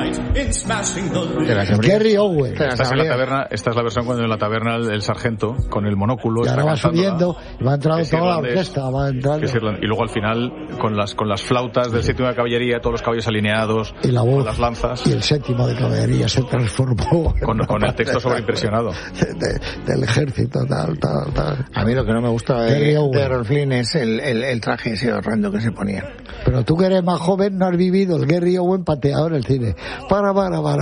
Gary Owen. Esta es la versión cuando en la taberna el sargento con el monóculo y ahora va subiendo y va entrando toda la irlandés, orquesta, va entrando. Y luego al final con las flautas del séptimo de caballería, todos los caballos alineados, y la voz, con las lanzas, y el séptimo de caballería se transformó con el texto sobreimpresionado del ejército, tal. A mí lo que no me gusta de Errol Flynn es el traje ese horrendo que se ponía. Pero tú que eres más joven no has vivido el Gary Owen pateado en el cine. Para,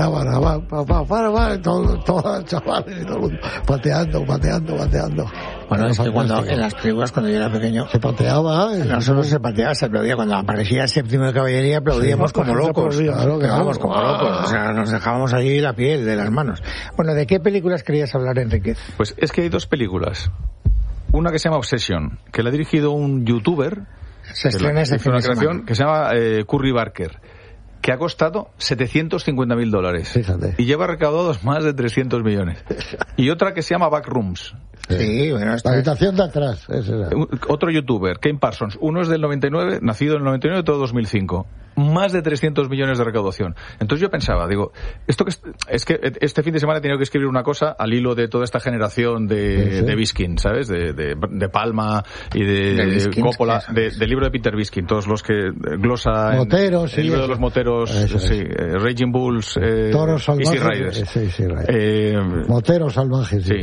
todos chavales y todo el mundo pateando. Bueno, es que cuando en las películas, cuando yo era pequeño, se pateaba. No solo se pateaba, se aplaudía. Cuando aparecía el séptimo de caballería, aplaudíamos como locos. Claro, vamos, como locos. O sea, nos dejábamos allí la piel de las manos. Bueno, ¿de qué películas querías hablar, Enríquez? Pues es que hay dos películas. Una que se llama Obsession, que la ha dirigido un youtuber. Se estrena ese fin de semana. Que se llama Curry Barker, que ha costado $750,000. Fíjate. Y lleva recaudados más de 300 millones. Y otra que se llama Backrooms. Sí, bueno, la habitación de atrás. Otro youtuber, Kane Parsons. Uno es del 99, nacido en el 99, todo 2005. Más de 300 millones de recaudación. Entonces yo pensaba, digo, esto que es que este fin de semana he tenido que escribir una cosa al hilo de toda esta generación de Biskin, ¿sabes? De Palma y de Coppola, del libro de Peter Biskin, todos los que glosa Moteros, el libro de los moteros, Raging Bulls, Toros salvajes, Easy Riders. Moteros salvajes. Sí.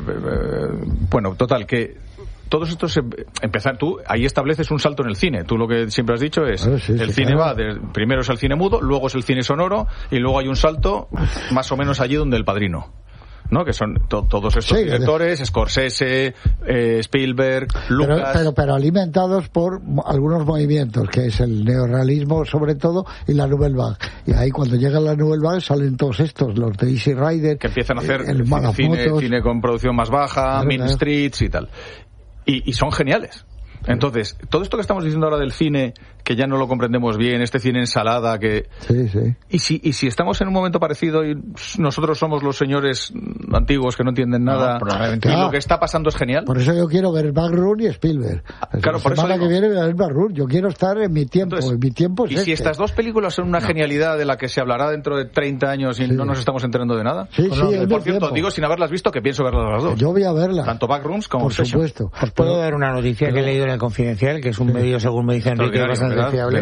Bueno, total, que todos estos empezar, tú ahí estableces un salto en el cine. Tú lo que siempre has dicho es cine va primero es el cine mudo, luego es el cine sonoro y luego hay un salto más o menos allí donde El Padrino, ¿no? Que son todos estos directores, Scorsese, Spielberg, Lucas, pero alimentados por algunos movimientos, que es el neorrealismo sobre todo y la Nouvelle Vague. Y ahí cuando llega la Nouvelle Vague salen todos estos, los de Easy Rider, que empiezan a hacer cine con producción más baja, Mean Streets y tal. Y son geniales. Entonces, todo esto que estamos diciendo ahora del cine, que ya no lo comprendemos bien, este cine ensalada que... Y si estamos en un momento parecido y nosotros somos los señores antiguos que no entienden nada, y lo que está pasando es genial. Por eso yo quiero ver Backrooms y Spielberg. Claro, por eso que viene ver Backrooms. Yo quiero estar en mi tiempo. Entonces, en mi tiempo es si estas dos películas son una genialidad de la que se hablará dentro de 30 años y no nos estamos enterando de nada. Por cierto, digo sin haberlas visto que pienso verlas las dos. Yo voy a verlas. Tanto Backrooms como por supuesto. Os puedo dar una noticia que he leído en El Confidencial, que es un medio, según me dice Enrique, bastante fiable.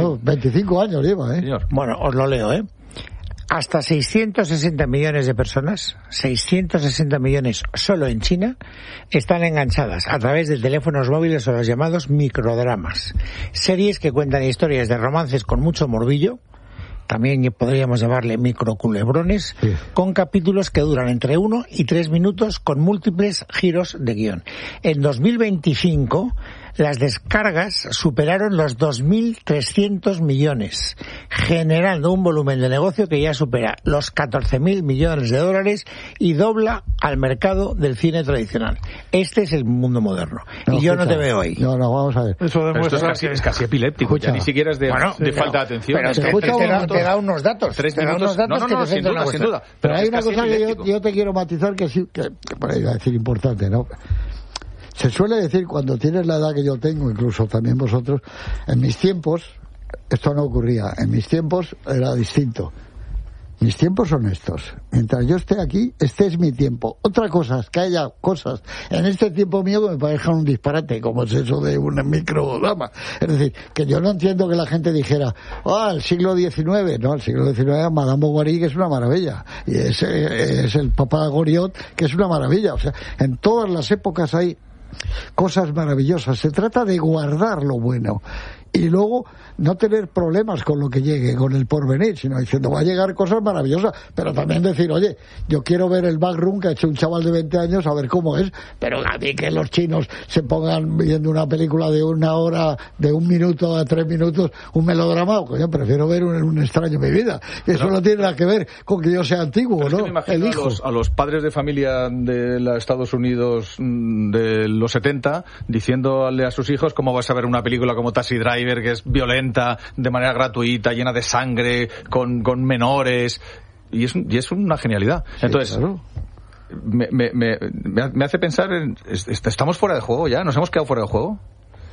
25 años lleva, Señor. Bueno, os lo leo, Hasta 660 millones de personas, 660 millones solo en China, están enganchadas a través de teléfonos móviles o los llamados microdramas. Series que cuentan historias de romances con mucho morbillo, también podríamos llamarle microculebrones, con capítulos que duran entre 1 y 3 minutos con múltiples giros de guión. En 2025, las descargas superaron los 2.300 millones, generando un volumen de negocio que ya supera los 14.000 millones de dólares y dobla al mercado del cine tradicional. Este es el mundo moderno. Y yo no te veo ahí. No, vamos a ver. Eso demuestra es casi epiléptico. Ya ni siquiera es de falta de atención. Pero te da unos datos. 3 minutos. No, sin duda. Pero hay una cosa que yo te quiero matizar que sí, que por ahí va a decir importante, ¿no? Se suele decir, cuando tienes la edad que yo tengo, incluso también vosotros, en mis tiempos, esto no ocurría. En mis tiempos era distinto. Mis tiempos son estos. Mientras yo esté aquí, este es mi tiempo. Otra cosa es que haya cosas en este tiempo mío que me parezcan un disparate, como es eso de un microdrama. Es decir, que yo no entiendo que la gente dijera, el siglo XIX. No, el siglo XIX, Madame Bovary, que es una maravilla. Y es el papá Goriot, que es una maravilla. O sea, en todas las épocas hay cosas maravillosas. Se trata de guardar lo bueno y luego no tener problemas con lo que llegue, con el porvenir, sino diciendo, va a llegar cosas maravillosas, pero también decir, oye, yo quiero ver el Backroom que ha hecho un chaval de 20 años, a ver cómo es, pero a mí que los chinos se pongan viendo una película de 1 hora, de 1 minuto a 3 minutos, un melodrama, coño, prefiero ver un extraño en mi vida. Eso no tiene nada que ver con que yo sea antiguo, ¿no? Es que me imagino a los padres de familia de los Estados Unidos de los 70 diciéndole a sus hijos cómo vas a ver una película como Taxi Driver, que es violenta, de manera gratuita, llena de sangre, con menores, y es una genialidad. Sí, entonces, claro. me hace pensar estamos fuera de juego ya, nos hemos quedado fuera de juego.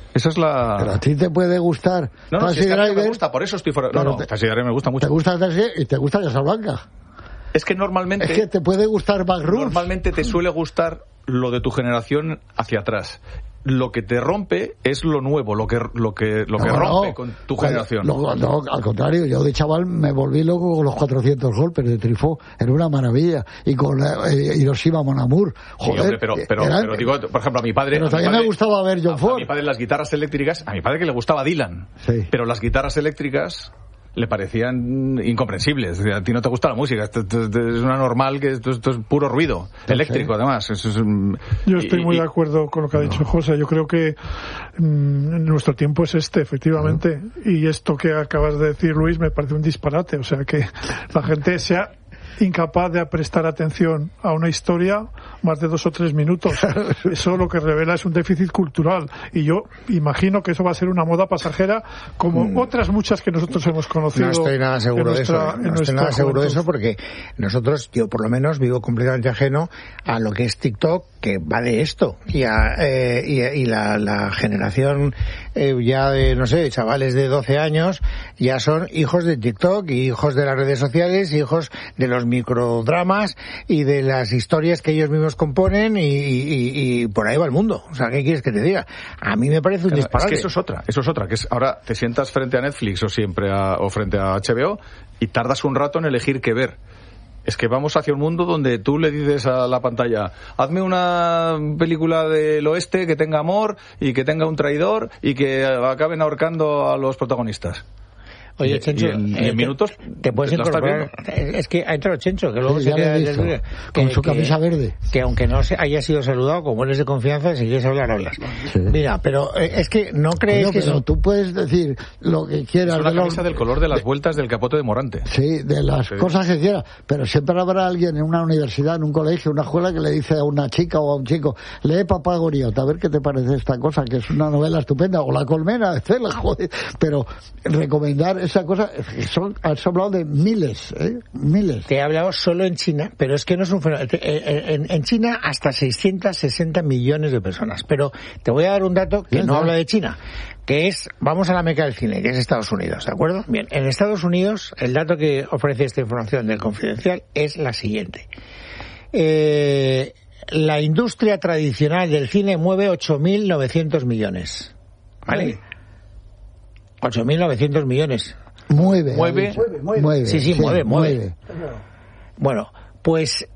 Esa es la... Pero a ti te puede gustar Taxi Driver. Me gusta, por eso estoy fuera. Taxi Driver me gusta mucho. Te gusta Taxi y te gusta Casablanca. Es que normalmente... Es que te puede gustar Backrooms. Normalmente te suele gustar lo de tu generación hacia atrás. Lo que te rompe es lo nuevo, lo que rompe con tu generación. No, al contrario, yo de chaval me volví loco con los 400 golpes de Truffaut, era una maravilla, y con Hiroshima Mon Amour. Joder, sí, hombre, pero digo, por ejemplo, a mi padre... Pero también me gustaba ver John Ford. A mi padre las guitarras eléctricas, a mi padre que le gustaba Dylan, sí. Pero las guitarras eléctricas le parecían incomprensibles. A ti no te gusta la música, esto es una normal, que esto es puro ruido, eléctrico además. Yo estoy muy de acuerdo con lo que ha dicho José. Yo creo que nuestro tiempo es efectivamente, y esto que acabas de decir, Luis, me parece un disparate. O sea, que la gente sea incapaz de prestar atención a una historia más de 2 o 3 minutos. Eso lo que revela es un déficit cultural, y yo imagino que eso va a ser una moda pasajera como otras muchas que nosotros hemos conocido. No estoy nada seguro de eso. No estoy nada seguro de eso, porque yo por lo menos vivo completamente ajeno a lo que es TikTok, que va de esto, y la generación ya de, no sé, chavales de 12 años ya son hijos de TikTok y hijos de las redes sociales, hijos de los microdramas y de las historias que ellos mismos componen, y por ahí va el mundo. O sea, ¿qué quieres que te diga? A mí me parece un disparate. Es que eso es otra, que es ahora te sientas frente a Netflix o frente a HBO y tardas un rato en elegir qué ver. Es que vamos hacia un mundo donde tú le dices a la pantalla, hazme una película del oeste que tenga amor y que tenga un traidor y que acaben ahorcando a los protagonistas. Oye, Chencho, en minutos te puedes incorporar. Es que ha entrado Chencho, que luego se queda con su camisa verde. Que aunque no haya sido saludado, como eres de confianza, si quieres hablar, hablas. Sí. Mira, pero es que no crees que... Pero tú puedes decir lo que quieras. Es una camisa del color de las vueltas del capote de Morante. Sí, de las cosas que quieras. Pero siempre habrá alguien en una universidad, en un colegio, en una escuela, que le dice a una chica o a un chico, lee Papá Goriot, a ver qué te parece esta cosa, que es una novela estupenda, o La Colmena, etcétera, joder. Pero recomendar esa cosa, has hablado de miles. Te he hablado solo en China, pero es que no es un fenómeno. En China hasta 660 millones de personas. Pero te voy a dar un dato que no habla de China, que es, vamos a la meca del cine, que es Estados Unidos, ¿de acuerdo? Bien, en Estados Unidos el dato que ofrece esta información del Confidencial es la siguiente. La industria tradicional del cine mueve 8.900 millones. ¿Vale? 8.900 millones. Mueve. Sí, mueve. Bueno, pues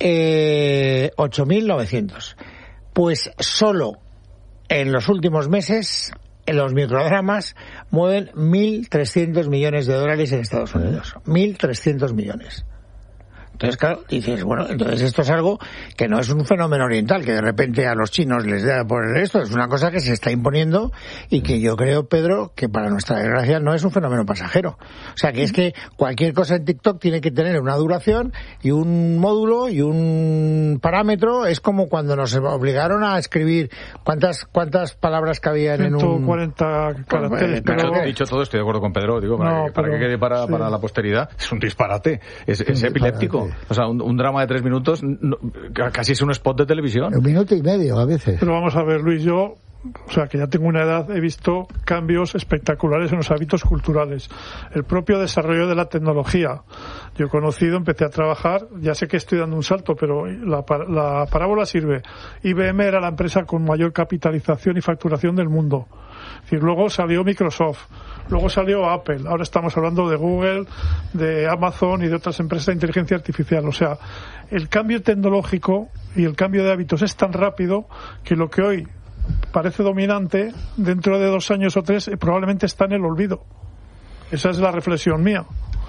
8.900. Pues solo en los últimos meses, en los microdramas, mueven 1.300 millones de dólares en Estados Unidos. 1.300 millones. Entonces, claro, dices, bueno, entonces esto es algo que no es un fenómeno oriental, que de repente a los chinos les da por esto, es una cosa que se está imponiendo y que yo creo, Pedro, que para nuestra desgracia no es un fenómeno pasajero. O sea, que es que cualquier cosa en TikTok tiene que tener una duración y un módulo y un parámetro. Es como cuando nos obligaron a escribir cuántas palabras cabían en un... 140 caracteres. Pero dicho todo, estoy de acuerdo con Pedro, digo, para que quede para la posteridad, es un disparate, es epiléptico. O sea, un drama de 3 minutos casi es un spot de televisión. 1 minuto y medio a veces. Pero vamos a ver, Luis, o sea, que ya tengo una edad, he visto cambios espectaculares en los hábitos culturales. El propio desarrollo de la tecnología. Yo he conocido, empecé a trabajar, ya sé que estoy dando un salto, pero la parábola sirve. IBM era la empresa con mayor capitalización y facturación del mundo. Es decir, luego salió Microsoft, luego salió Apple, ahora estamos hablando de Google, de Amazon y de otras empresas de inteligencia artificial. O sea, el cambio tecnológico y el cambio de hábitos es tan rápido que lo que hoy parece dominante, dentro de 2 años o 3 probablemente está en el olvido. Esa es la reflexión mía.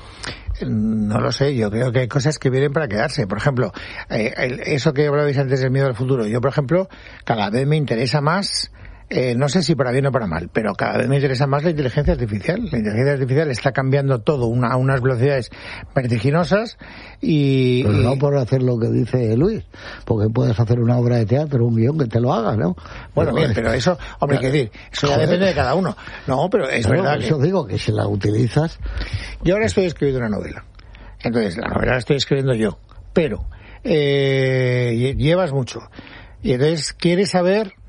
No lo sé, yo creo que hay cosas que vienen para quedarse. Por ejemplo, eso que hablabais antes del miedo al futuro. Yo, por ejemplo, cada vez me interesa más, no sé si para bien o para mal, pero cada vez me interesa más la inteligencia artificial. La inteligencia artificial está cambiando todo a unas velocidades vertiginosas y... Pero no por hacer lo que dice Luis, porque puedes hacer una obra de teatro, un guión que te lo haga, ¿no? Bueno, bien, pero eso, hombre, hay que decir, eso ya depende de cada uno. No, pero es verdad que... Eso digo, que si la utilizas... Yo ahora estoy escribiendo una novela. Entonces, la novela la estoy escribiendo yo, pero llevas mucho. Y entonces quieres saber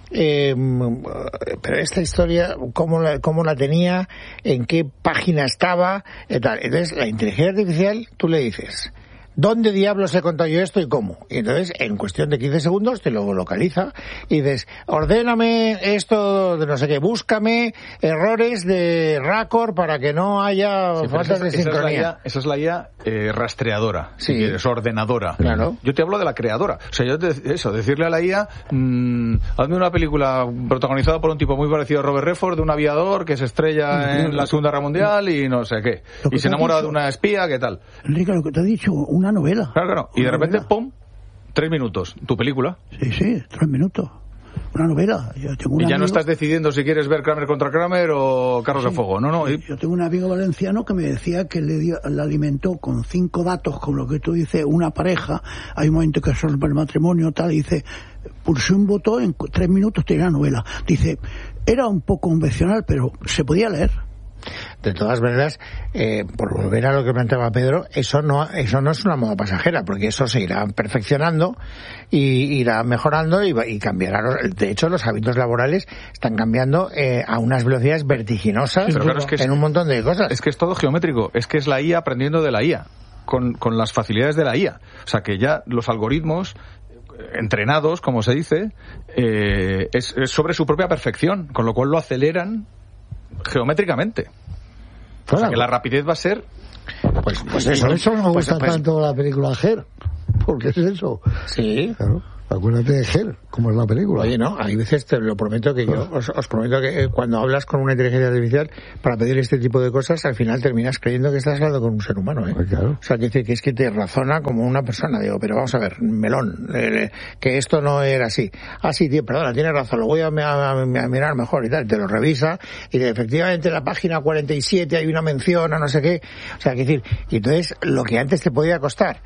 pero esta historia, ¿cómo la tenía? ¿En qué página estaba? Tal. Entonces, la inteligencia artificial, tú le dices, ¿dónde diablos he contado yo esto y cómo? Y entonces, en cuestión de 15 segundos, te lo localiza y dices, ordéname esto de no sé qué, búscame errores de Raccord para que no haya faltas de sincronía. Esa es la IA rastreadora, Sí. si quieres, ordenadora. Claro. Yo te hablo de la creadora. O sea, decirle a la IA, hazme una película protagonizada por un tipo muy parecido a Robert Redford, de un aviador que se estrella en la Segunda Guerra Mundial y no sé qué. Y se enamora de una espía, ¿qué tal? Enrique, lo que te he dicho, una novela. Claro. Y de Una repente, novela. ¡pum!, 3 minutos, tu película. Sí, 3 minutos. Una novela. Yo tengo un Y ya amigo, no estás decidiendo si quieres ver Kramer contra Kramer o Carros de Fuego. No. Yo tengo un amigo valenciano que me decía que le alimentó con 5 datos, con lo que tú dices, una pareja. Hay un momento que resuelve el matrimonio, tal, y dice, pulsé un botón, en 3 minutos tenía una novela. Dice, era un poco convencional, pero se podía leer. De todas maneras, por volver a lo que planteaba Pedro, eso no es una moda pasajera, porque eso se irá perfeccionando y irá mejorando y cambiará. De hecho, los hábitos laborales están cambiando a unas velocidades vertiginosas, pero claro, es que en un montón de cosas. Es que es todo geométrico, es que es la IA aprendiendo de la IA, con las facilidades de la IA. O sea, que ya los algoritmos entrenados, como se dice, es sobre su propia perfección, con lo cual lo aceleran geométricamente. O sea, que la rapidez va a ser... Pues Por eso no me gusta tanto la película Her, porque es eso. Sí. Claro. Acuérdate de Her, como es la película. Oye, no, hay veces te lo prometo que yo os prometo que cuando hablas con una inteligencia artificial para pedir este tipo de cosas, al final terminas creyendo que estás hablando con un ser humano, ¿eh? Pues claro. O sea, que es que te razona como una persona. Digo, pero vamos a ver, melón, que esto no era así. Ah, sí, tío, perdona, tienes razón, lo voy a mirar mejor y tal. Te lo revisa y efectivamente en la página 47 hay una mención a no sé qué. O sea, que decir, y entonces lo que antes te podía costar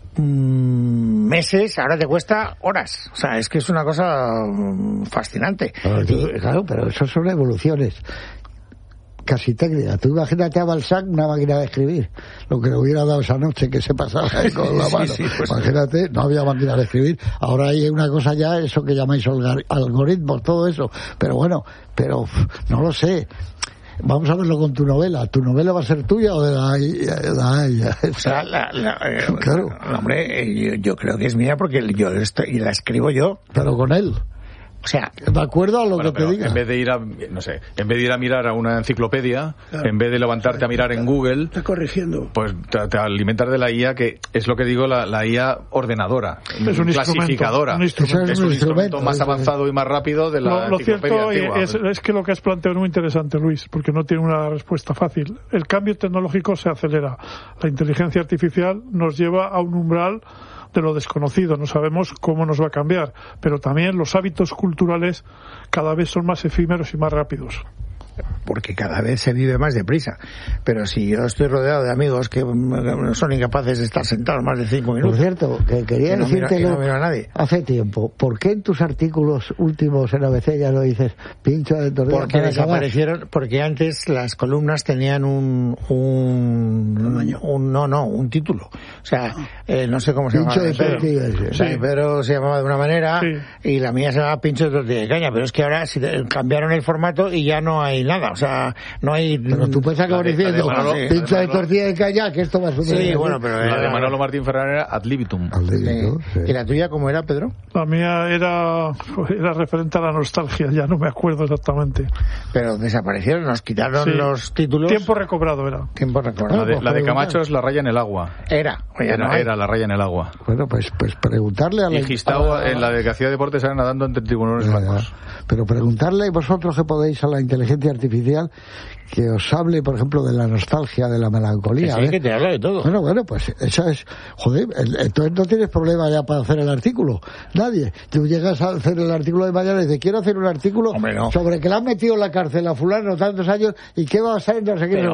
meses, ahora te cuesta horas. O sea, es que es una cosa fascinante. Claro, pero eso son evoluciones casi técnicas. Tú imagínate a Balzac una máquina de escribir, lo que le hubiera dado esa noche que se pasaba con la mano. Pues Imagínate, no había máquina de escribir. Ahora hay una cosa ya, eso que llamáis algoritmos, todo eso. Pero bueno, no lo sé. Vamos a verlo con tu novela. ¿Tu novela va a ser tuya o de la ella? O sea, claro. Hombre, yo creo que es mía porque yo y la escribo yo. Pero con él. O sea, de acuerdo a lo que te diga. En vez de ir a mirar a una enciclopedia, claro, en vez de levantarte a mirar en Google, está corrigiendo. Pues te alimentas de la IA, que es lo que digo, la IA ordenadora, es un clasificadora. Es un instrumento más avanzado y más rápido de la enciclopedia antigua. Lo cierto es que lo que has planteado es muy interesante, Luis, porque no tiene una respuesta fácil. El cambio tecnológico se acelera. La inteligencia artificial nos lleva a un umbral de lo desconocido, no sabemos cómo nos va a cambiar, pero también los hábitos culturales cada vez son más efímeros y más rápidos. Porque cada vez se vive más deprisa. Pero si yo estoy rodeado de amigos que son incapaces de estar sentados más de 5 minutos. Por cierto, que quería decirte no miro a nadie. Hace tiempo, ¿por qué en tus artículos últimos en ABC ya lo dices pincho de tortilla? Porque desaparecieron, porque antes las columnas tenían un título. O sea, no sé cómo se llamaba. Pincho de tortilla. O sea, Pedro se llamaba de una manera, sí, y la mía se llamaba pincho de tortilla de caña, pero es que ahora cambiaron el formato y ya no hay nada, o sea, no hay... Pero tú puedes acabar diciendo pincho de tortilla de caña, que esto va a suceder. Sí, bueno, pero... La de Manolo Martín Ferrer era ad libitum. Sí. ¿Y la tuya cómo era, Pedro? La mía era referente a la nostalgia, ya no me acuerdo exactamente. Pero desaparecieron, nos quitaron los títulos. Tiempo recobrado era. Tiempo recobrado. La de Camacho es La raya en el agua. Era La raya en el agua. Bueno, pues preguntarle a la... Y Gistao, en la de que hacía deportes, era nadando entre tiburones blancos. Pero preguntarle vosotros que podéis a la inteligencia artificial que os hable, por ejemplo, de la nostalgia, de la melancolía. Que te habla de todo. Bueno, pues esa es... Joder, entonces no tienes problema ya para hacer el artículo. Nadie. Tú llegas a hacer el artículo de mañana y dices, quiero hacer un artículo sobre que le han metido en la cárcel a fulano tantos años y qué va a ser, no sé qué.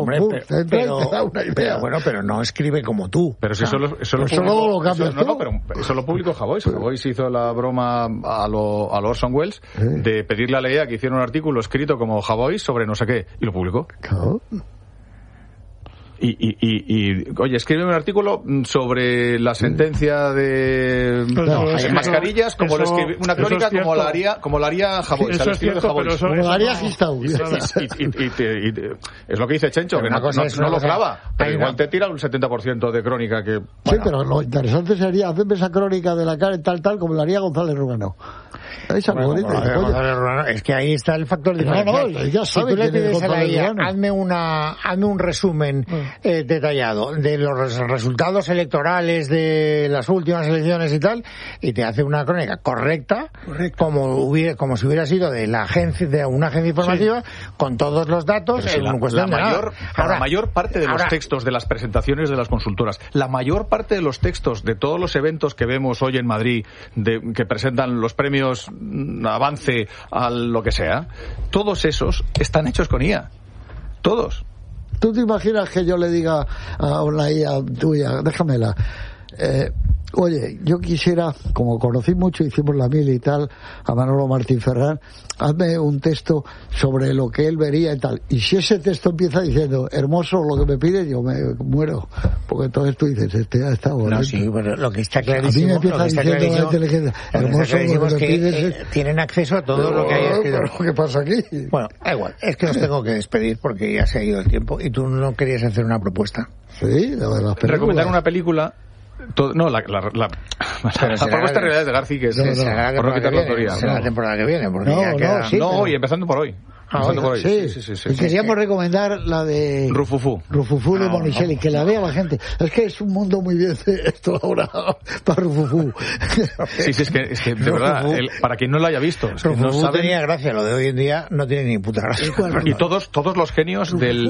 Pero no escribe como tú. Pero si eso lo publicó Javois. Javois hizo la broma a lo Orson Welles de pedirle a la IA que hiciera un artículo escrito como Javois sobre no sé qué, y lo publicó. Claro. Oye, escribe un artículo sobre la sentencia de mascarillas, como una crónica como la haría Javois, al estilo de Javois. Como la haría Gistau. Es lo que dice Chencho, que no lo clava, pero igual te tira un 70% de crónica que... Sí, pero lo interesante sería hacerme esa crónica de la cara tal como la haría González Rugano. Esa es que ahí está el factor diferencial. Ya si tú le pides a la IA, hazme un resumen detallado de los resultados electorales de las últimas elecciones y tal, y te hace una crónica correcta. Como si hubiera sido de una agencia informativa, con todos los datos en cuestión de nada. La mayor parte de los textos de las presentaciones de las consultoras, la mayor parte de los textos de todos los eventos que vemos hoy en Madrid, que presentan los premios Avance a lo que sea, todos esos están hechos con IA. Todos. ¿Tú te imaginas que yo le diga a una IA tuya, déjamela, oye, yo quisiera, como conocí mucho, hicimos la mil y tal, a Manolo Martín Ferrán, hazme un texto sobre lo que él vería y tal. Y si ese texto empieza diciendo, hermoso lo que me pides, yo me muero. Porque entonces tú dices, está bonito. No, sí, pero lo que está clarísimo... A mí me empieza diciendo la inteligencia, hermoso lo que me pides... Tienen acceso a todo lo que hay escrito. ¿Qué pasa aquí? Bueno, da igual, es que os tengo que despedir porque ya se ha ido el tiempo y tú no querías hacer una propuesta. Sí, la de las películas. Recomendar una película... la propuesta en realidad es de García, que es por no quitar la autoría. Será la temporada que viene, porque ya queda... hoy, empezando por hoy. Sí. Y queríamos recomendar la de Rufufú de Monicelli, que la vea la gente. Es que es un mundo muy bien esto ahora para Rufufú. Sí, es que de verdad, para quien no la haya visto, Rufufú no tenía gracia, lo de hoy en día no tiene ni puta gracia. Y todos los genios del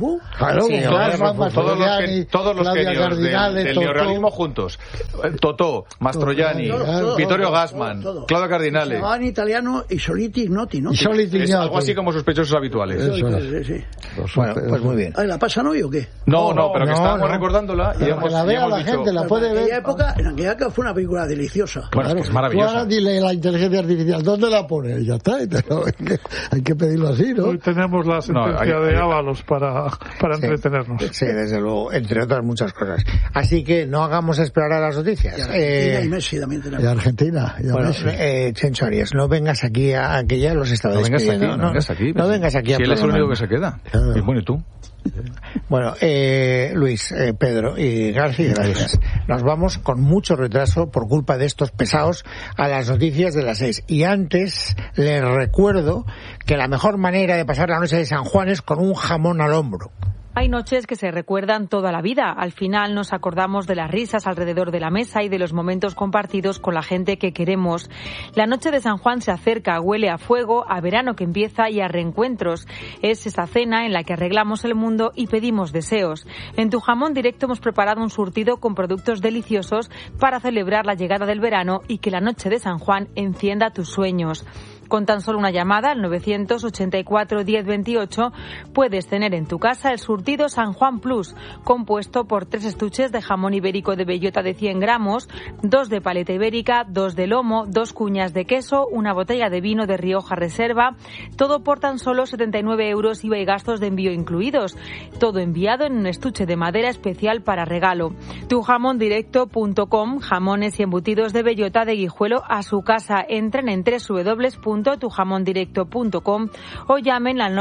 todos los genios del neorrealismo juntos. Totò, Mastroianni, Vittorio Gassman, Claudio Cardinale. En italiano Isoliti Ignoti, ¿no? Es algo así como sospechosos habituales. Sí. Bueno, pues muy bien. ¿La pasan hoy o qué? No, pero que estábamos recordándola y que la vea la gente, la puede ver. En aquella época fue una película deliciosa. Bueno, es que es maravillosa. Tú ahora dile la inteligencia artificial, ¿dónde la pone? Y ya está, hay que pedirlo así, ¿no? Hoy tenemos la sentencia de Ábalos para entretenernos. Sí, desde luego, entre otras muchas cosas. Así que no hagamos esperar a las noticias. Y Argentina y Messi también tenemos. Y Argentina. Chencho Arias, no vengas aquí a que ya los estaba despidiendo. No vengas aquí a si él es el único que se queda. Y bueno, ¿y tú? Bueno, Luis, Pedro y García, gracias. Nos vamos con mucho retraso por culpa de estos pesados a las noticias de las 6. Y antes les recuerdo que la mejor manera de pasar la noche de San Juan es con un jamón al hombro. Hay noches que se recuerdan toda la vida. Al final nos acordamos de las risas alrededor de la mesa y de los momentos compartidos con la gente que queremos. La noche de San Juan se acerca, huele a fuego, a verano que empieza y a reencuentros. Es esa cena en la que arreglamos el mundo y pedimos deseos. En Tu Jamón Directo hemos preparado un surtido con productos deliciosos para celebrar la llegada del verano y que la noche de San Juan encienda tus sueños. Con tan solo una llamada al 984 1028 puedes tener en tu casa el surtido San Juan Plus, compuesto por 3 estuches de jamón ibérico de bellota de 100 gramos, 2 de paleta ibérica, 2 de lomo, 2 cuñas de queso, una botella de vino de Rioja Reserva, todo por tan solo 79 euros IVA y gastos de envío incluidos. Todo enviado en un estuche de madera especial para regalo. Tujamondirecto.com, jamones y embutidos de bellota de Guijuelo a su casa. Entren en www.tujamondirecto.com o llamen al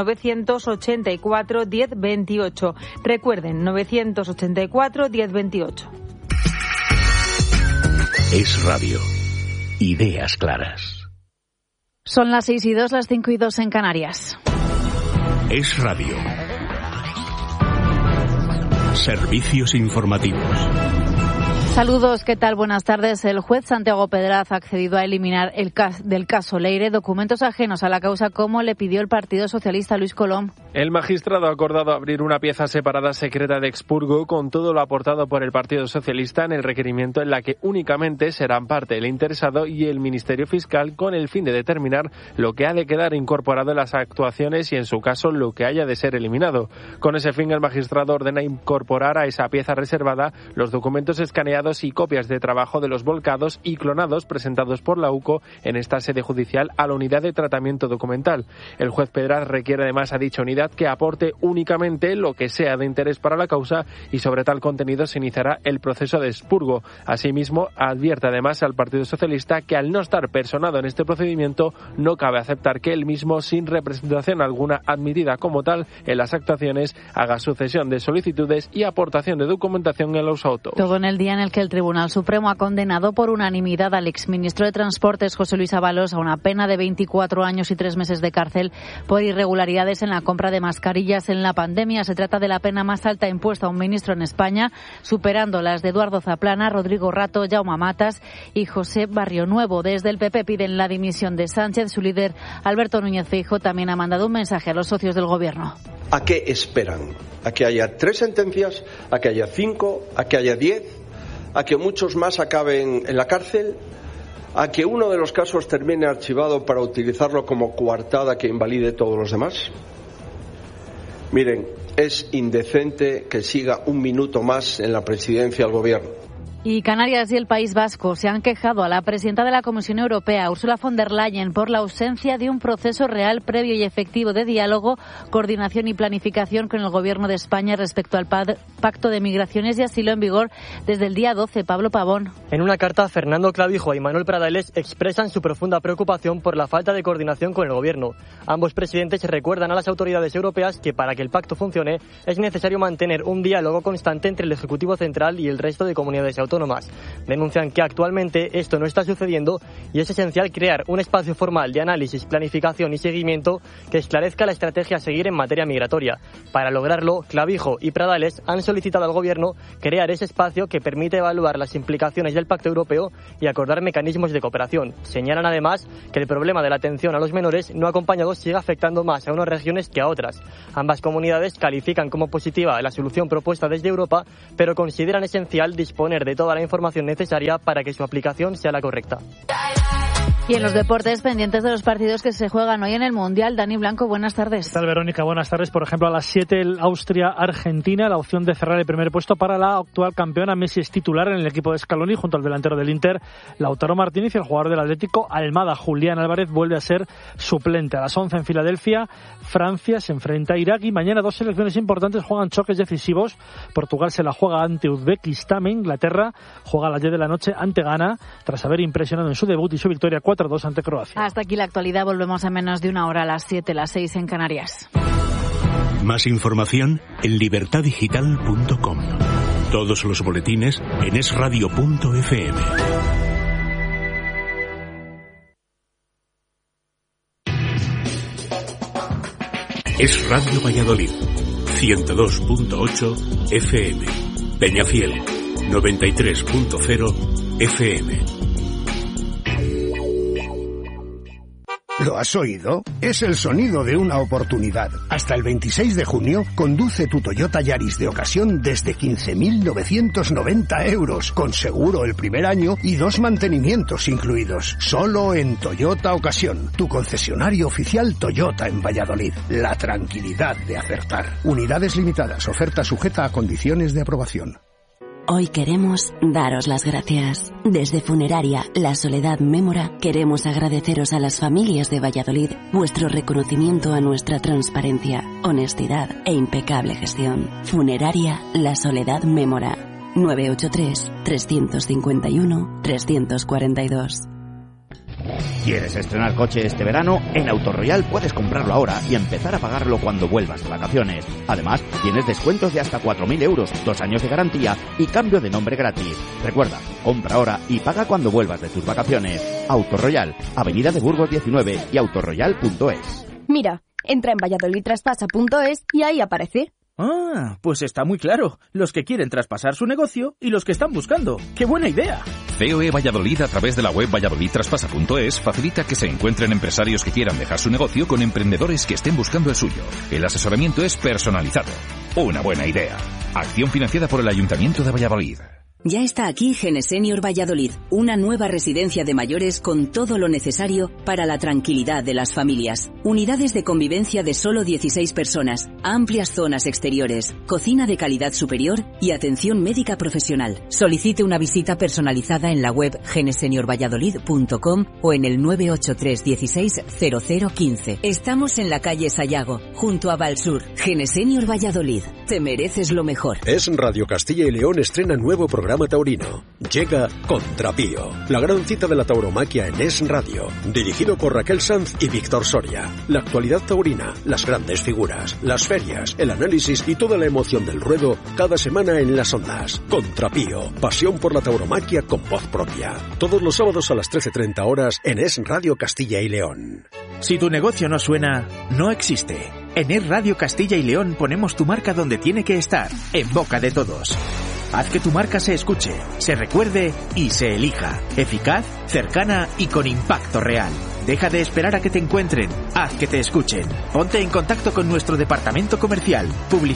984 1028. Recuerden, 984 1028. Es radio. Ideas claras. Son las 6:02, las 5:02 en Canarias. Es radio. Servicios informativos. Saludos, ¿qué tal? Buenas tardes. El juez Santiago Pedraz ha accedido a eliminar del caso Leire documentos ajenos a la causa como le pidió el Partido Socialista Luis Colom. El magistrado ha acordado abrir una pieza separada secreta de expurgo con todo lo aportado por el Partido Socialista en el requerimiento en la que únicamente serán parte el interesado y el Ministerio Fiscal con el fin de determinar lo que ha de quedar incorporado en las actuaciones y en su caso lo que haya de ser eliminado. Con ese fin el magistrado ordena incorporar a esa pieza reservada los documentos escaneados certificados y copias de trabajo de los volcados y clonados presentados por la UCO en esta sede judicial a la unidad de tratamiento documental. El juez Pedraz requiere además a dicha unidad que aporte únicamente lo que sea de interés para la causa y sobre tal contenido se iniciará el proceso de expurgo. Asimismo, advierte además al Partido Socialista que al no estar personado en este procedimiento no cabe aceptar que él mismo, sin representación alguna admitida como tal en las actuaciones, haga sucesión de solicitudes y aportación de documentación en los autos. Todo en el día en el que el Tribunal Supremo ha condenado por unanimidad al exministro de Transportes José Luis Ábalos a una pena de 24 años y 3 meses de cárcel por irregularidades en la compra de mascarillas en la pandemia. Se trata de la pena más alta impuesta a un ministro en España, superando las de Eduardo Zaplana, Rodrigo Rato, Jaume Matas y José Barrionuevo. Desde el PP piden la dimisión de Sánchez. Su líder, Alberto Núñez Feijóo, también ha mandado un mensaje a los socios del Gobierno. ¿A qué esperan? ¿A que haya 3 sentencias? ¿A que haya 5? ¿A que haya 10? ¿A que muchos más acaben en la cárcel? ¿A que uno de los casos termine archivado para utilizarlo como coartada que invalide todos los demás? Miren, es indecente que siga un minuto más en la presidencia del Gobierno. Y Canarias y el País Vasco se han quejado a la presidenta de la Comisión Europea, Ursula von der Leyen, por la ausencia de un proceso real, previo y efectivo de diálogo, coordinación y planificación con el Gobierno de España respecto al Pacto de Migraciones y Asilo en vigor desde el día 12. Pablo Pavón. En una carta, Fernando Clavijo y Manuel Pradales expresan su profunda preocupación por la falta de coordinación con el Gobierno. Ambos presidentes recuerdan a las autoridades europeas que para que el pacto funcione es necesario mantener un diálogo constante entre el Ejecutivo Central y el resto de comunidades autónomas. Denuncian que actualmente esto no está sucediendo y es esencial crear un espacio formal de análisis, planificación y seguimiento que esclarezca la estrategia a seguir en materia migratoria. Para lograrlo, Clavijo y Pradales han solicitado al Gobierno crear ese espacio que permite evaluar las implicaciones del Pacto Europeo y acordar mecanismos de cooperación. Señalan además que el problema de la atención a los menores no acompañados sigue afectando más a unas regiones que a otras. Ambas comunidades califican como positiva la solución propuesta desde Europa, pero consideran esencial disponer de toda la información necesaria para que su aplicación sea la correcta. Y en los deportes, pendientes de los partidos que se juegan hoy en el Mundial. Dani Blanco, buenas tardes. ¿Qué tal, Verónica? Buenas tardes. Por ejemplo, a las 7 el Austria-Argentina, la opción de cerrar el primer puesto para la actual campeona. Messi es titular en el equipo de Scaloni junto al delantero del Inter, Lautaro Martínez, y el jugador del Atlético, Almada. Julián Álvarez vuelve a ser suplente. A las 11 en Filadelfia, Francia se enfrenta a Irak y mañana 2 selecciones importantes juegan choques decisivos. Portugal se la juega ante Uzbekistán. Inglaterra juega a las 10 de la noche ante Ghana tras haber impresionado en su debut y su victoria 4-2 ante Croacia. Hasta aquí la actualidad. Volvemos en menos de una hora, a las 7, las 6 en Canarias. Más información en libertadigital.com. Todos los boletines en esradio.fm. Es Radio Valladolid, 102.8 FM. Peñafiel, 93.0 FM. ¿Lo has oído? Es el sonido de una oportunidad. Hasta el 26 de junio, conduce tu Toyota Yaris de ocasión desde 15.990 euros, con seguro el primer año y 2 mantenimientos incluidos. Solo en Toyota Ocasión, tu concesionario oficial Toyota en Valladolid. La tranquilidad de acertar. Unidades limitadas, oferta sujeta a condiciones de aprobación. Hoy queremos daros las gracias. Desde Funeraria La Soledad Mémora queremos agradeceros a las familias de Valladolid vuestro reconocimiento a nuestra transparencia, honestidad e impecable gestión. Funeraria La Soledad Mémora, 983-351-342. ¿Quieres estrenar coche este verano? En Autoroyal puedes comprarlo ahora y empezar a pagarlo cuando vuelvas de vacaciones. Además, tienes descuentos de hasta 4.000 euros, 2 años de garantía y cambio de nombre gratis. Recuerda, compra ahora y paga cuando vuelvas de tus vacaciones. Autoroyal, Avenida de Burgos 19 y autoroyal.es. Mira, entra en valladolidtraspasa.es y ahí aparece. Ah, pues está muy claro. Los que quieren traspasar su negocio y los que están buscando. ¡Qué buena idea! COE Valladolid, a través de la web valladolidtraspasa.es, facilita que se encuentren empresarios que quieran dejar su negocio con emprendedores que estén buscando el suyo. El asesoramiento es personalizado. Una buena idea. Acción financiada por el Ayuntamiento de Valladolid. Ya está aquí Genesenior Valladolid, una nueva residencia de mayores con todo lo necesario para la tranquilidad de las familias. Unidades de convivencia de solo 16 personas, amplias zonas exteriores, cocina de calidad superior y atención médica profesional. Solicite una visita personalizada en la web geneseniorvalladolid.com o en el 983 16 0015. Estamos en la calle Sayago, junto a Valsur. Genesenior Valladolid, te mereces lo mejor. Es Radio Castilla y León estrena nuevo programa taurino. Llega Contrapío, la gran cita de la tauromaquia en Es Radio, dirigido por Raquel Sanz y Víctor Soria. La actualidad taurina, las grandes figuras, las ferias, el análisis y toda la emoción del ruedo cada semana en las ondas. Contrapío, pasión por la tauromaquia con voz propia. Todos los sábados a las 13:30 horas en Es Radio Castilla y León. Si tu negocio no suena, no existe. En Es Radio Castilla y León ponemos tu marca donde tiene que estar, en boca de todos. Haz que tu marca se escuche, se recuerde y se elija. Eficaz, cercana y con impacto real. Deja de esperar a que te encuentren. Haz que te escuchen. Ponte en contacto con nuestro departamento comercial.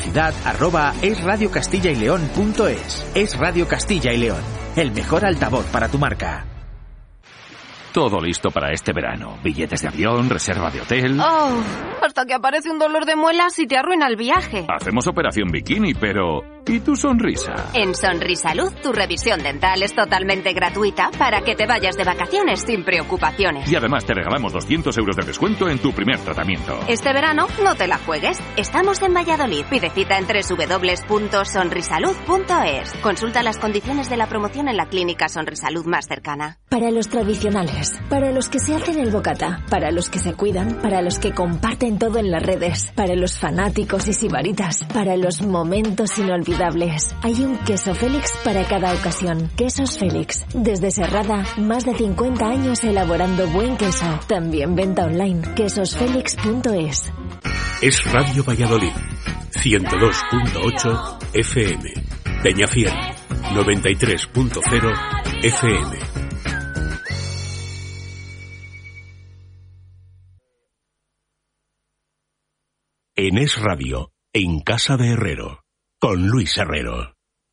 Publicidad@esradiocastillayleon.es. Es Radio Castilla y León. El mejor altavoz para tu marca. Todo listo para este verano. Billetes de avión, reserva de hotel. Oh, hasta que aparece un dolor de muelas y te arruina el viaje. Hacemos operación bikini, pero ¿y tu sonrisa? En Sonrisalud, tu revisión dental es totalmente gratuita para que te vayas de vacaciones sin preocupaciones. Y además te regalamos 200 euros de descuento en tu primer tratamiento. Este verano no te la juegues. Estamos en Valladolid. Pide cita en www.sonrisalud.es. Consulta las condiciones de la promoción en la clínica Sonrisalud más cercana. Para los tradicionales, para los que se hacen el bocata, para los que se cuidan, para los que comparten todo en las redes, para los fanáticos y sibaritas, para los momentos inolvidables. Hay un queso Félix para cada ocasión. Quesos Félix. Desde Serrada, más de 50 años elaborando buen queso. También venta online. quesosfelix.es. Es Radio Valladolid, 102.8 FM. Peñafiel, 93.0 FM. En Es Radio, en Casa de Herrero, con Luis Herrero.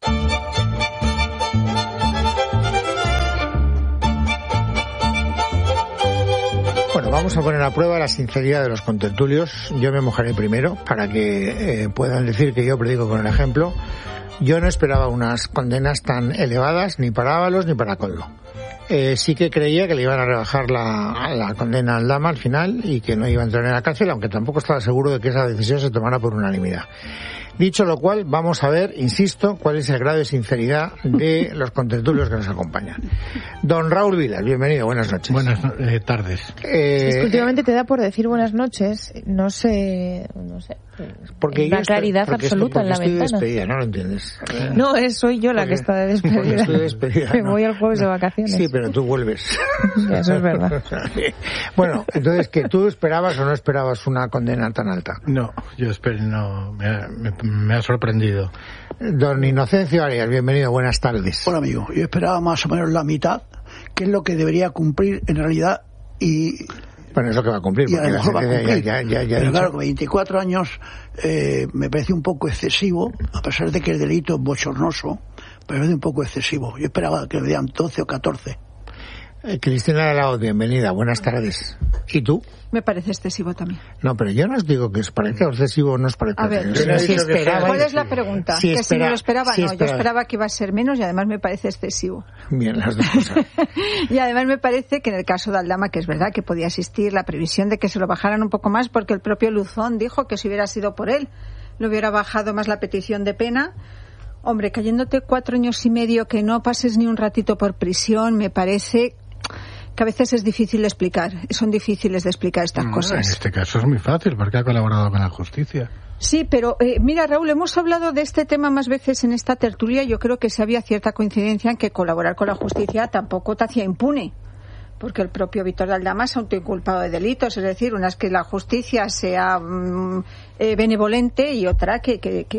Bueno, vamos a poner a prueba la sinceridad de los contertulios. Yo me mojaré primero para que puedan decir que yo predico con el ejemplo. Yo no esperaba unas condenas tan elevadas ni para Ábalos ni para Coldo. Sí que creía que le iban a rebajar la condena al Dama al final y que no iba a entrar en la cárcel, aunque tampoco estaba seguro de que esa decisión se tomara por unanimidad. Dicho lo cual, vamos a ver, insisto, cuál es el grado de sinceridad de los contertulios que nos acompañan. Don Raúl Vilas, bienvenido, buenas noches. Buenas tardes. Es que últimamente te da por decir buenas noches, no sé. Porque la claridad absoluta en la estoy ventana. Despedida, ¿no lo entiendes? No, soy yo la que está de despedida. Estoy despedida. Me voy el jueves de vacaciones. Sí, pero tú vuelves. Ya, eso es verdad. Bueno, entonces, ¿que tú esperabas o no esperabas una condena tan alta? No, yo espero, no, me ha sorprendido. Don Inocencio Arias, bienvenido, buenas tardes. Hola, amigo. Yo esperaba más o menos la mitad, que es lo que debería cumplir en realidad y... Bueno, es lo que va a cumplir. Y a lo mejor va a cumplir. Pero claro, con 24 años me parece un poco excesivo, a pesar de que el delito es bochornoso, me parece un poco excesivo. Yo esperaba que le dieran 12 o 14. Cristina de la O, bienvenida, buenas tardes. ¿Y tú? Me parece excesivo también. No, pero yo no os digo que os parezca excesivo o no os parezca. A ver, ¿cuál es la pregunta? Si si me lo esperaba, si no, yo esperaba que iba a ser menos y además me parece excesivo. Bien, las dos cosas. Y además me parece que en el caso de Aldama, que es verdad que podía existir la previsión de que se lo bajaran un poco más, porque el propio Luzón dijo que si hubiera sido por él, le hubiera bajado más la petición de pena. Hombre, cayéndote 4 años y medio que no pases ni un ratito por prisión, me parece que a veces es difícil de explicar, son difíciles de explicar estas cosas. En este caso es muy fácil, porque ha colaborado con la justicia. Sí, pero mira, Raúl, hemos hablado de este tema más veces en esta tertulia. Yo creo que sí había cierta coincidencia en que colaborar con la justicia tampoco te hacía impune, porque el propio Víctor de Aldama se autoinculpado de delitos, es decir, una es que la justicia sea benevolente y otra que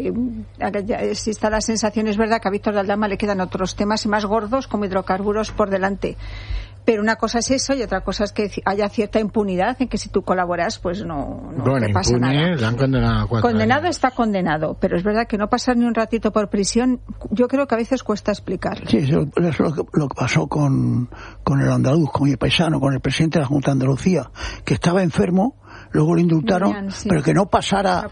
exista la sensación, es verdad que a Víctor de Aldama le quedan otros temas más gordos como hidrocarburos por delante. Pero una cosa es eso y otra cosa es que haya cierta impunidad en que si tú colaboras, pues no te pasa nada. Le han condenado a 4 Condenado años. está condenado, pero es verdad que no pasar ni un ratito por prisión, yo creo que a veces cuesta explicarlo. Sí, eso es lo que pasó con el andaluz, con mi paisano, con el presidente de la Junta de Andalucía, que estaba enfermo, luego lo indultaron, sí. Pero que no pasara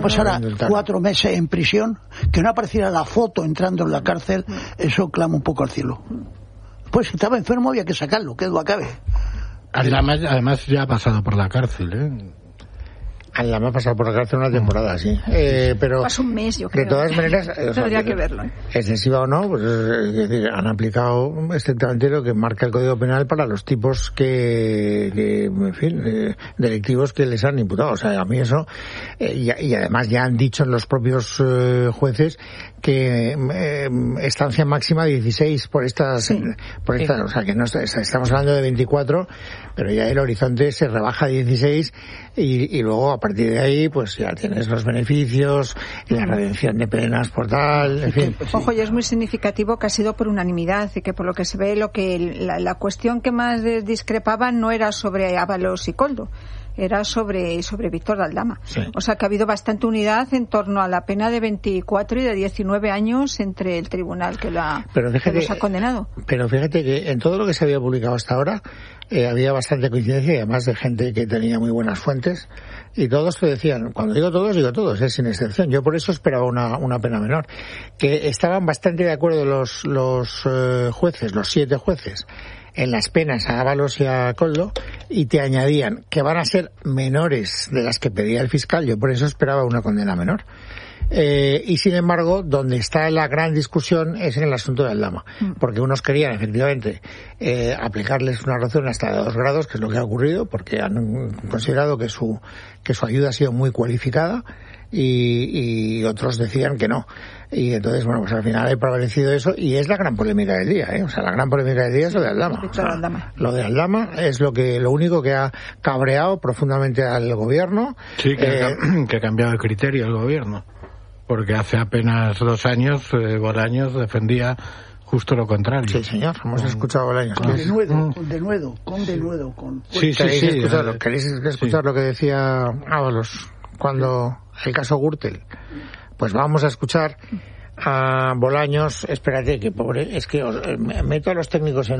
4 meses en prisión, que no apareciera la foto entrando en la cárcel, eso clama un poco al cielo. Pues si estaba enfermo había que sacarlo, que duda cabe. Además ya ha pasado por la cárcel, ¿eh? La me ha pasado por la cárcel una temporada, sí. Pero pasa un mes, yo creo. De todas maneras, tendría que verlo. Excesiva o no, pues es decir, han aplicado estrictamente lo que marca el Código Penal para los tipos que en fin, delictivos que les han imputado. O sea, a mí eso, y además ya han dicho los propios jueces que estancia máxima 16 por estas, o sea, que no estamos hablando de 24, pero ya el horizonte se rebaja a 16 y luego a partir de ahí pues ya tienes los beneficios, la redención de penas por tal, en fin. Ojo, y es muy significativo que ha sido por unanimidad y que por lo que se ve la cuestión que más discrepaban no era sobre Ábalos y Koldo, era sobre Víctor de Aldama. Sí. O sea que ha habido bastante unidad en torno a la pena de 24 y de 19 años entre el tribunal que los ha condenado. Pero fíjate que en todo lo que se había publicado hasta ahora había bastante coincidencia y además de gente que tenía muy buenas fuentes y todos te decían, cuando digo todos, sin excepción. Yo por eso esperaba una pena menor. Que estaban bastante de acuerdo los jueces, los 7 jueces, en las penas a Ábalos y a Koldo, y te añadían que van a ser menores de las que pedía el fiscal. Yo por eso esperaba una condena menor. Y sin embargo, donde está la gran discusión es en el asunto de Aldama, porque unos querían efectivamente aplicarles una razón hasta de 2 grados, que es lo que ha ocurrido, porque han considerado que su ayuda ha sido muy cualificada, y otros decían que no. Y entonces, bueno, pues al final ha prevalecido eso, y es la gran polémica del día, ¿eh? O sea, la gran polémica del día es lo de Aldama. O sea, lo de Aldama es lo único que ha cabreado profundamente al gobierno. Sí, que ha cambiado de criterio el gobierno. Porque hace apenas 2 años Bolaños defendía justo lo contrario. Sí, señor, hemos escuchado a Bolaños. Con denuedo. Sí. ¿Queréis escuchar lo que decía Ábalos cuando el caso Gürtel? Pues vamos a escuchar a Bolaños. Espérate, que pobre, es que meto a los técnicos en